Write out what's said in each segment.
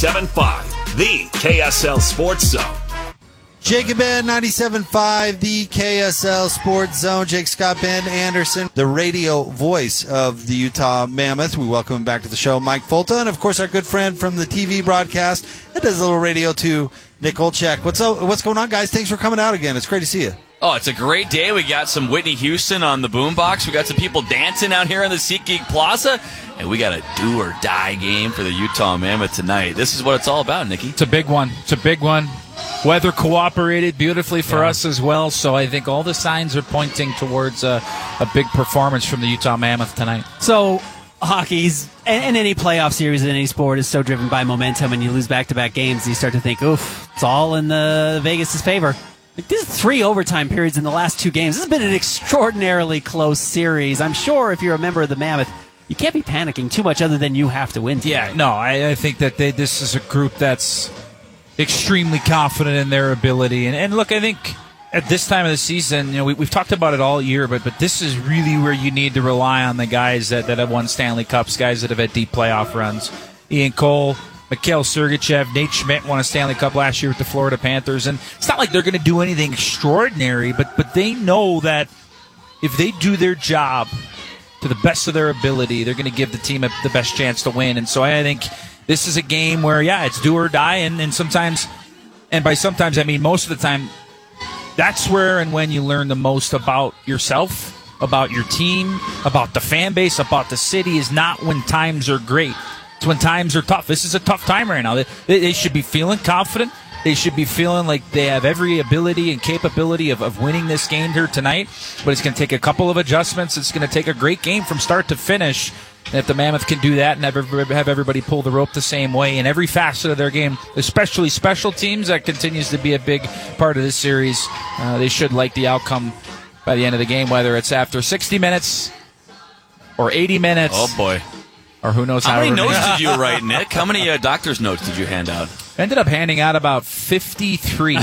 97.5, the KSL Sports Zone. Jake and Ben, 97.5, the KSL Sports Zone. Jake Scott, Ben Anderson, the radio voice of the Utah Mammoth. We welcome him back to the show, Mike Folta, and of course our good friend from the TV broadcast that does a little radio too, Nick Olchek. What's going on, guys? Thanks for coming out again. It's great to see you. Oh, it's a great day. We got some Whitney Houston on the boombox. We got some people dancing out here on the SeatGeek Plaza. And we got a do-or-die game for the Utah Mammoth tonight. This is what it's all about, Nikki. It's a big one. Weather cooperated beautifully for us as well, so I think all the signs are pointing towards a big performance from the Utah Mammoth tonight. So hockey's and any playoff series in any sport is so driven by momentum, and you lose back-to-back games, and you start to think, oof, it's all in the Vegas' favor. Like, this is 3 overtime periods in the last 2 games. This has been an extraordinarily close series. I'm sure if you're a member of the Mammoth, you can't be panicking too much other than you have to win today. Yeah, no, I think that this is a group that's extremely confident in their ability. And look, I think at this time of the season, you know, we've talked about it all year, but this is really where you need to rely on the guys that have won Stanley Cups, guys that have had deep playoff runs. Ian Cole, Mikhail Sergachev, Nate Schmidt won a Stanley Cup last year with the Florida Panthers. And it's not like they're going to do anything extraordinary, but they know that if they do their job to the best of their ability, they're going to give the team the best chance to win. And so I think this is a game where, it's do or die, and sometimes, and by sometimes I mean most of the time, that's where and when you learn the most about yourself, about your team, about the fan base, about the city, is not when times are great. It's when times are tough. This is a tough time right now. They should be feeling confident. They should be feeling like they have every ability and capability of winning this game here tonight, but it's going to take a couple of adjustments. It's going to take a great game from start to finish. And if the Mammoth can do that and have everybody pull the rope the same way in every facet of their game, especially special teams, that continues to be a big part of this series. They should like the outcome by the end of the game, whether it's after 60 minutes or 80 minutes. Oh, boy. Or who knows how many notes did you write, Nick? How many doctor's notes did you hand out? Ended up handing out about 53.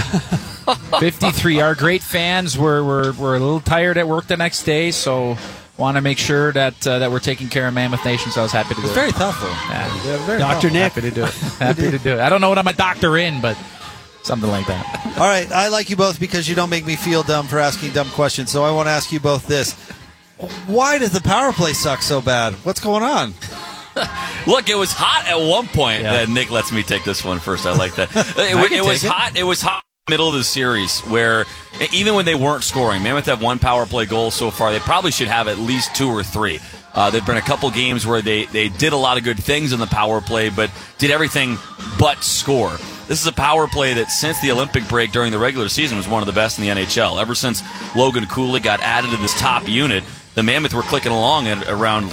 53. Our great fans were a little tired at work the next day, so want to make sure that we're taking care of Mammoth Nation, so I was happy to do it. It's very thoughtful. Yeah, Dr. Nick. Happy to do it. Happy to do it. I don't know what I'm a doctor in, but something like that. All right, I like you both because you don't make me feel dumb for asking dumb questions, so I want to ask you both this. Why does the power play suck so bad? What's going on? Look, it was hot at one point. Nick lets me take this one first. I like that. It was hot. It was hot in the middle of the series where even when they weren't scoring, Mammoth have 1 power play goal so far. They probably should have at least 2 or 3. There've been a couple games where they did a lot of good things in the power play, but did everything but score. This is a power play that since the Olympic break during the regular season was one of the best in the NHL. Ever since Logan Cooley got added to this top unit, the Mammoth were clicking along at around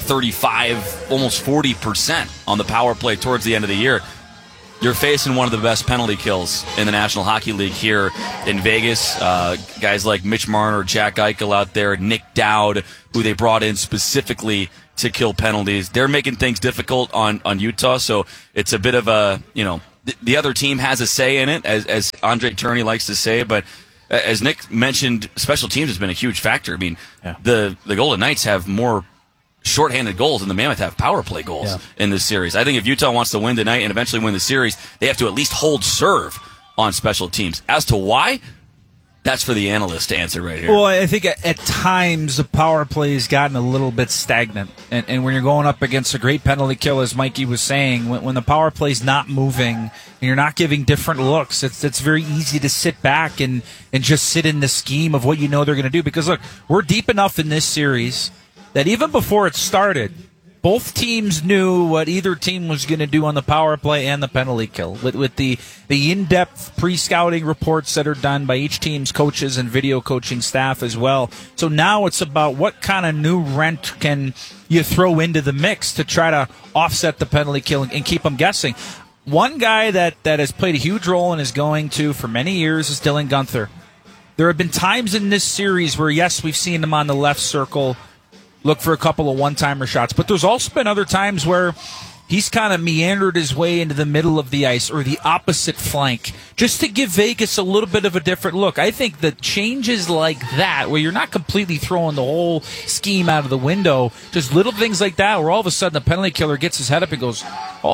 35, almost 40% on the power play towards the end of the year. You're facing one of the best penalty kills in the National Hockey League here in Vegas. Guys like Mitch Marner, Jack Eichel out there, Nick Dowd, who they brought in specifically to kill penalties. They're making things difficult on Utah, so it's a bit of a, the other team has a say in it, as Andre Tourigny likes to say, but as Nick mentioned, special teams has been a huge factor. I mean, the Golden Knights have more shorthanded goals than the Mammoth have power play goals in this series. I think if Utah wants to win tonight and eventually win the series, they have to at least hold serve on special teams. As to why, that's for the analyst to answer right here. Well, I think at times the power play has gotten a little bit stagnant. And when you're going up against a great penalty kill, as Mikey was saying, when the power play's not moving and you're not giving different looks, it's very easy to sit back and just sit in the scheme of what you know they're going to do. Because, look, we're deep enough in this series that even before it started, both teams knew what either team was going to do on the power play and the penalty kill. With the in-depth pre-scouting reports that are done by each team's coaches and video coaching staff as well. So now it's about what kind of new rent can you throw into the mix to try to offset the penalty kill and keep them guessing. One guy that has played a huge role and is going to for many years is Dylan Guenther. There have been times in this series where, yes, we've seen him on the left circle look for a couple of one-timer shots. But there's also been other times where he's kind of meandered his way into the middle of the ice or the opposite flank just to give Vegas a little bit of a different look. I think that changes like that, where you're not completely throwing the whole scheme out of the window, just little things like that where all of a sudden the penalty killer gets his head up and goes, oh,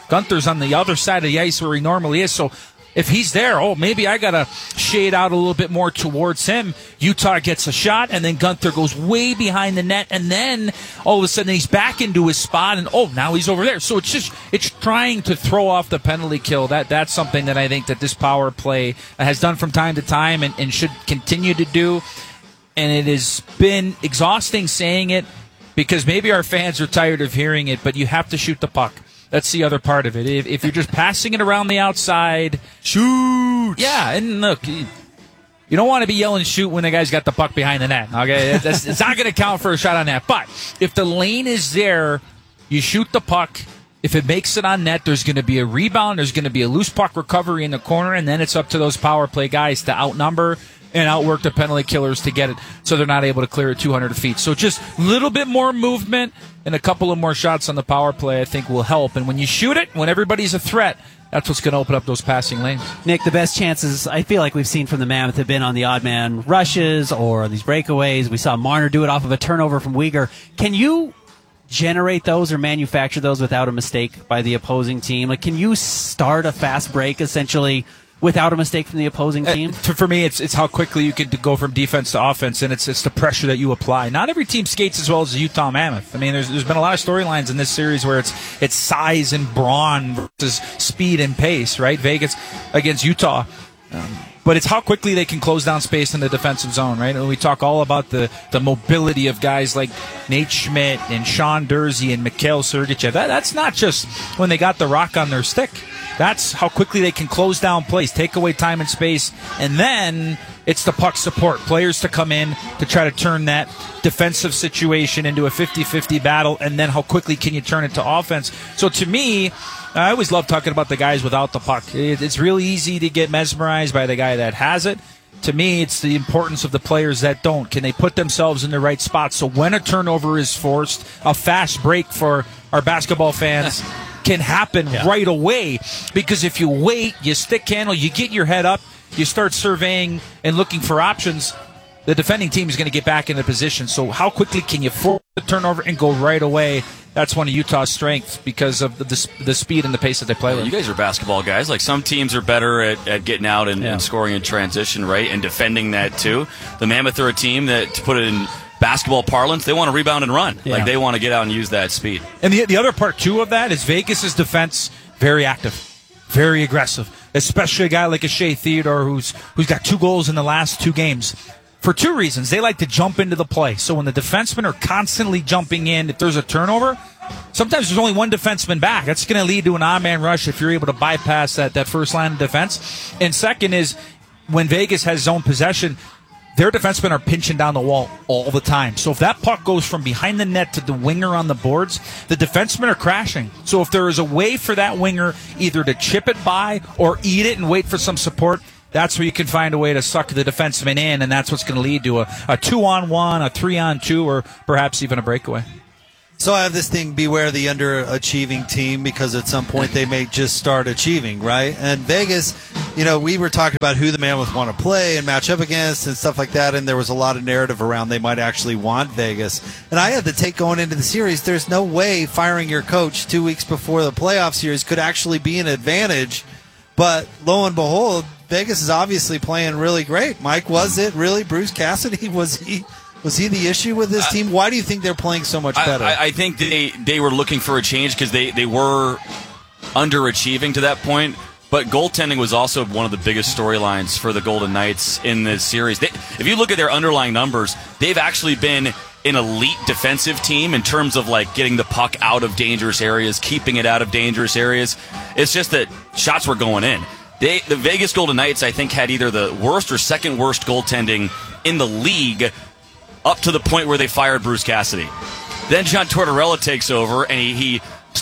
Gunther's on the other side of the ice where he normally is. So if he's there, maybe I got to shade out a little bit more towards him. Utah gets a shot, and then Gunther goes way behind the net, and then all of a sudden he's back into his spot, and now he's over there. So it's trying to throw off the penalty kill. That's something that I think that this power play has done from time to time and should continue to do. And it has been exhausting saying it because maybe our fans are tired of hearing it, but you have to shoot the puck. That's the other part of it. If you're just passing it around the outside, shoot. Yeah, and look, you don't want to be yelling shoot when the guy's got the puck behind the net. Okay, it's not going to count for a shot on net. But if the lane is there, you shoot the puck. If it makes it on net, there's going to be a rebound. There's going to be a loose puck recovery in the corner, and then it's up to those power play guys to outnumber and outwork the penalty killers to get it so they're not able to clear it 200 feet. So just a little bit more movement and a couple of more shots on the power play I think will help. And when you shoot it, when everybody's a threat, that's what's going to open up those passing lanes. Nick, the best chances I feel like we've seen from the Mammoth have been on the odd man rushes or these breakaways. We saw Marner do it off of a turnover from Uyghur. Can you generate those or manufacture those without a mistake by the opposing team? Like, can you start a fast break essentially without a mistake from the opposing team? For me, it's how quickly you can go from defense to offense, and it's the pressure that you apply. Not every team skates as well as the Utah Mammoth. I mean, there's been a lot of storylines in this series where it's size and brawn versus speed and pace, right? Vegas against Utah. But it's how quickly they can close down space in the defensive zone, right? And we talk all about the mobility of guys like Nate Schmidt and Sean Dursey and Mikhail Sergachev. That's not just when they got the rock on their stick. That's how quickly they can close down plays, take away time and space, and then it's the puck support. Players to come in to try to turn that defensive situation into a 50-50 battle, and then how quickly can you turn it to offense? So to me, I always love talking about the guys without the puck. It's really easy to get mesmerized by the guy that has it. To me, it's the importance of the players that don't. Can they put themselves in the right spot? So when a turnover is forced, a fast break for our basketball fans can happen right away. Because if you wait, you stick handle, you get your head up, you start surveying and looking for options, the defending team is going to get back into position. So how quickly can you force the turnover and go right away? That's one of Utah's strengths because of the speed and the pace that they play with. You guys are basketball guys. Like, some teams are better at getting out and scoring in transition, right, and defending that too. The Mammoth are a team that, to put it in basketball parlance, they want to rebound and run. Like, they want to get out and use that speed. And the other part too of that is Vegas's defense very active, very aggressive, especially a guy like a Shea Theodore who's got 2 goals in the last 2 games. For 2 reasons. They like to jump into the play. So when the defensemen are constantly jumping in, if there's a turnover, sometimes there's only one defenseman back. That's going to lead to an odd-man rush if you're able to bypass that first line of defense. And second is, when Vegas has zone possession, their defensemen are pinching down the wall all the time. So if that puck goes from behind the net to the winger on the boards, the defensemen are crashing. So if there is a way for that winger either to chip it by or eat it and wait for some support, that's where you can find a way to suck the defenseman in, and that's what's going to lead to a 2-on-1, a 3-on-2, or perhaps even a breakaway. So I have this thing, beware the underachieving team, because at some point they may just start achieving, right? And Vegas, we were talking about who the Mammoth want to play and match up against and stuff like that, and there was a lot of narrative around they might actually want Vegas. And I had the take going into the series, there's no way firing your coach 2 weeks before the playoff series could actually be an advantage. But lo and behold, Vegas is obviously playing really great. Mike, was it really Bruce Cassidy? Was he the issue with this team? Why do you think they're playing so much better? I think they were looking for a change because they were underachieving to that point. But goaltending was also one of the biggest storylines for the Golden Knights in this series. If you look at their underlying numbers, they've actually been an elite defensive team in terms of like getting the puck out of dangerous areas, keeping it out of dangerous areas. It's just that shots were going in. The Vegas Golden Knights, I think, had either the worst or second worst goaltending in the league up to the point where they fired Bruce Cassidy. Then John Tortorella takes over, and he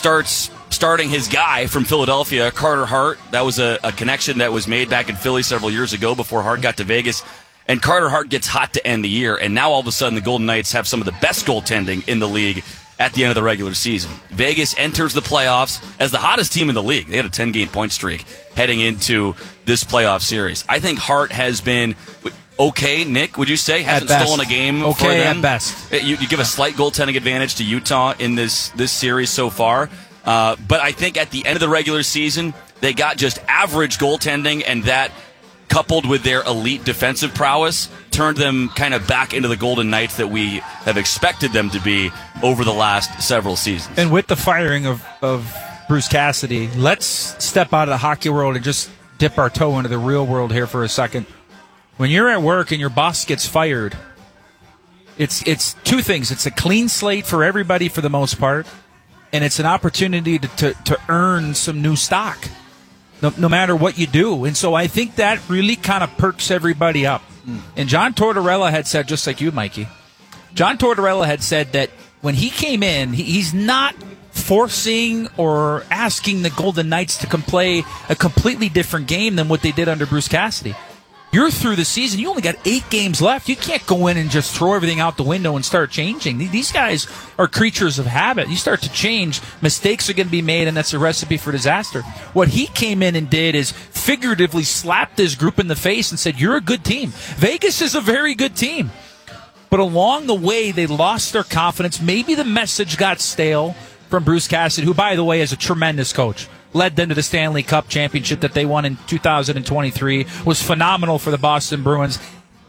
starting his guy from Philadelphia, Carter Hart. That was a connection that was made back in Philly several years ago before Hart got to Vegas. And Carter Hart gets hot to end the year, and now all of a sudden the Golden Knights have some of the best goaltending in the league at the end of the regular season. Vegas enters the playoffs as the hottest team in the league. They had a 10-game point streak heading into this playoff series. I think Hart has been okay. Nick, would you say? Hasn't stolen a game for them? At best. You give a slight goaltending advantage to Utah in this series so far. But I think at the end of the regular season, they got just average goaltending, and that, coupled with their elite defensive prowess, turned them kind of back into the Golden Knights that we have expected them to be over the last several seasons. And with the firing of Bruce Cassidy, let's step out of the hockey world and just dip our toe into the real world here for a second. When you're at work and your boss gets fired, it's two things. It's a clean slate for everybody for the most part, and it's an opportunity to earn some new stock, no matter what you do. And so I think that really kind of perks everybody up. And John Tortorella had said, just like you, Mikey, John Tortorella had said that when he came in, he's not forcing or asking the Golden Knights to play a completely different game than what they did under Bruce Cassidy. You're through the season. You only got 8 games left. You can't go in and just throw everything out the window and start changing. These guys are creatures of habit. You start to change, mistakes are going to be made, and that's a recipe for disaster. What he came in and did is figuratively slapped this group in the face and said, you're a good team. Vegas is a very good team. But along the way, they lost their confidence. Maybe the message got stale from Bruce Cassidy, who, by the way, is a tremendous coach. Led them to the Stanley Cup championship that they won in 2023, was phenomenal for the Boston Bruins.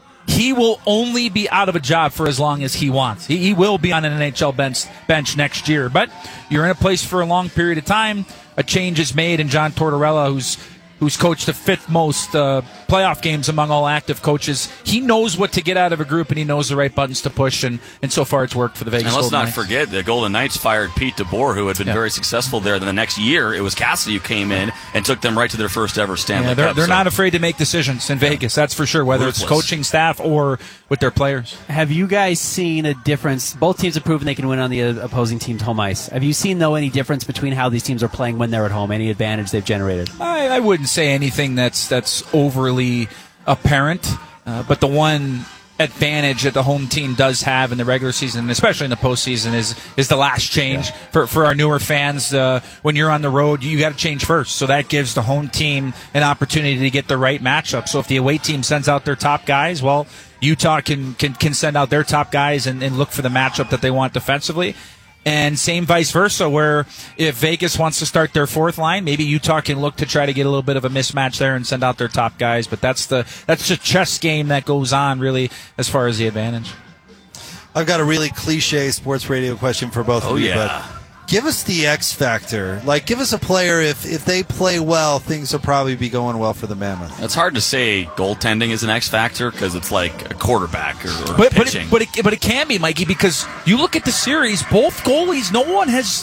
He will only be out of a job for as long as he wants. He will be on an NHL bench next year. But you're in a place for a long period of time. A change is made, and John Tortorella, who's coached the 5th most playoff games among all active coaches, he knows what to get out of a group, and he knows the right buttons to push, and so far it's worked for the Vegas Golden Knights. And let's not forget, the Golden Knights fired Pete DeBoer, who had been very successful there. Then the next year, it was Cassidy who came in and took them right to their first ever Stanley Cup. They're not afraid to make decisions in Vegas, that's for sure, whether Ruthless. it's coaching staff or with their players. Have you guys seen a difference? Both teams have proven they can win on the opposing team's home ice. Have you seen, though, any difference between how these teams are playing when they're at home? Any advantage they've generated? I wouldn't say anything that's overly apparent, but the one advantage that the home team does have in the regular season, and especially in the postseason, is the last change. For our newer fans. When you're on the road, you got to change first, so that gives the home team an opportunity to get the right matchup. So if the away team sends out their top guys, well, Utah can send out their top guys and look for the matchup that they want defensively. And same vice versa, where if Vegas wants to start their 4th line, maybe Utah can look to try to get a little bit of a mismatch there and send out their top guys. But that's the chess game that goes on, really, as far as the advantage. I've got a really cliche sports radio question for both of you. But give us the X factor. Like, give us a player, if they play well, things will probably be going well for the Mammoth. It's hard to say goaltending is an X factor because it's like a quarterback or pitching. But it can be, Mikey, because you look at the series, both goalies, no one has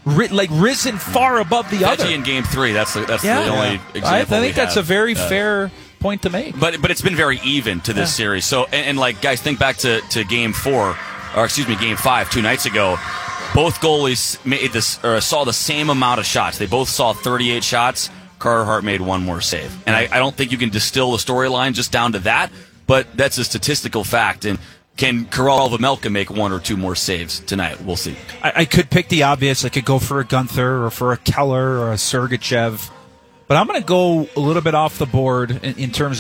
risen far above the other. in Game 3, that's the only example I think that's a very fair point to make. But it's been very even to this series. So and like, guys, think back to Game 5 2 nights ago. Both goalies made saw the same amount of shots. They both saw 38 shots. Carter Hart made one more save. And I don't think you can distill the storyline just down to that, but that's a statistical fact. And can Karel Vejmelka make 1 or 2 more saves tonight? We'll see. I could pick the obvious. I could go for a Gunther or for a Keller or a Sergachev. But I'm going to go a little bit off the board in terms of